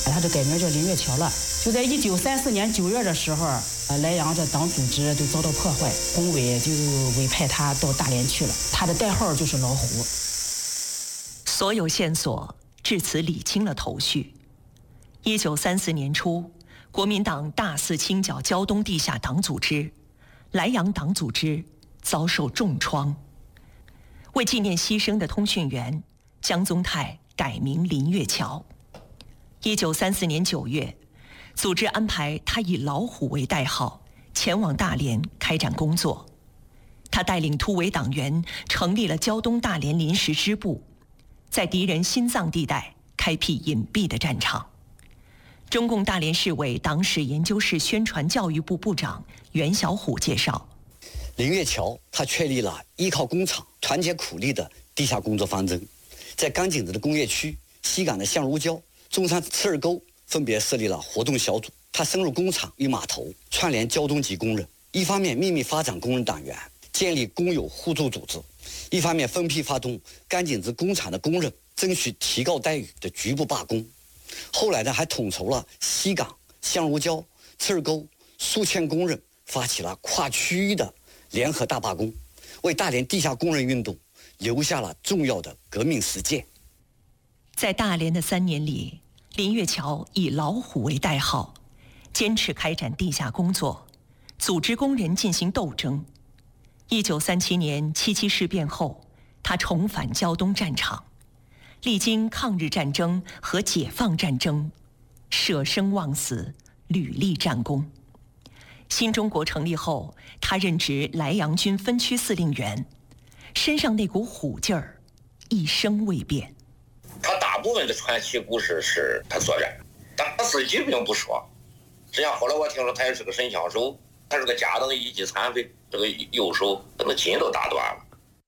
他就改名叫林月桥了。就在1934年9月的时候，莱阳这党组织就遭到破坏，工委就委派他到大连去了。他的代号就是老虎。 所有线索至此理清了头绪。1934年初，国民党大肆清剿胶东地下党组织，莱阳党组织遭受重创。为纪念牺牲的通讯员，江宗泰改名林月桥。1934年9月，组织安排他以老虎为代号，前往大连开展工作。他带领突围党员成立了胶东大连临时支部，在敌人心脏地带开辟隐蔽的战场。中共大连市委党史研究室宣传教育部部长袁小虎介绍， 林月桥他确立了依靠工厂、团结苦力的地下工作方针，在甘井子的工业区、西港的橡如礁、中山赤儿沟分别设立了活动小组。他深入工厂与码头，串联胶东籍工人，一方面秘密发展工人党员，建立工友互助组织，一方面分批发动甘井子工厂的工人争取提高待遇的局部罢工。后来呢，还统筹了西港、橡如礁、赤儿沟数千工人，发起了跨区域的联合大罢工，为大连地下工人运动留下了重要的革命实践。 在大连的3年里，林月桥以老虎为代号，坚持开展地下工作，组织工人进行斗争。1937年77事变后，他重返胶东战场，历经抗日战争和解放战争，舍生忘死，屡立战功。新中国成立后，他任职莱阳军分区司令员，身上那股虎劲儿一生未变。 他大部分的传奇故事是他作战，但他自己并不说。实际上后来我听说他也是个神枪手，他是个家等一级残废，这个右手这个筋都打断了。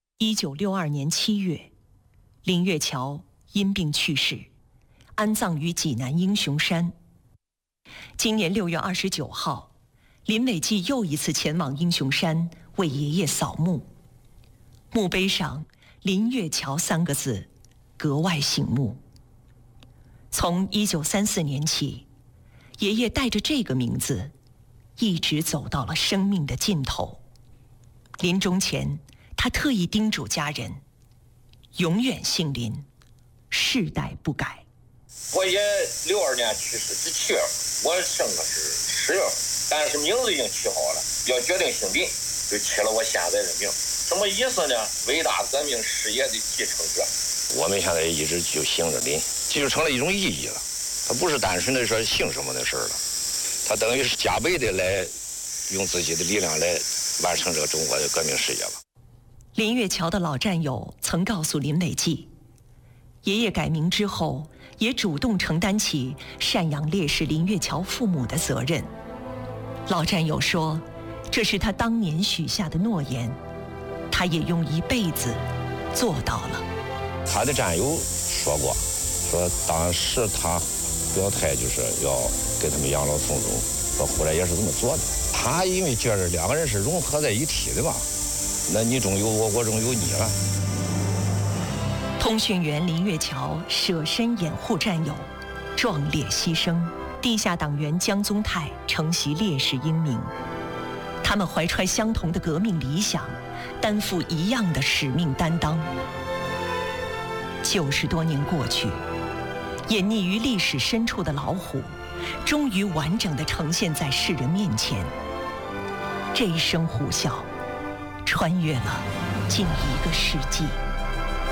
1962年7月，林月桥因病去世，安葬于济南英雄山。今年6月29号，林伟季又一次前往英雄山为爷爷扫墓，墓碑上“林月桥”3个字格外醒目。从1934年起，爷爷带着这个名字一直走到了生命的尽头。临终前，他特意叮嘱家人永远姓林，世代不改。 我爷62年去世是7月份，我生的是10月份，但是名字已经起好了，要决定姓林，就起了我现在的名。什么意思呢？伟大革命事业的继承者。 我们现在一直就姓着林，这就成了一种意义了。它不是单纯的说姓什么的事儿了，它等于是加倍的来用自己的力量来完成这个中国的革命事业了。 林月桥的老战友曾告诉林伟季，爷爷改名之后，也主动承担起赡养烈士林月桥父母的责任。老战友说，这是他当年许下的诺言，他也用一辈子做到了。 他的战友说过，说当时他表态就是要给他们养老送终，说后来也是这么做的。他因为觉得2个人是融合在一体的吧，那你中有我，我中有你了。 通讯员林月桥舍身掩护战友，壮烈牺牲。地下党员江宗泰承袭烈士英名，他们怀揣相同的革命理想，担负一样的使命担当。90多年过去，隐匿于历史深处的老虎，终于完整地呈现在世人面前。这一声虎啸，穿越了近1个世纪。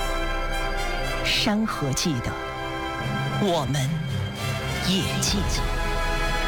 山河记得，我们也记。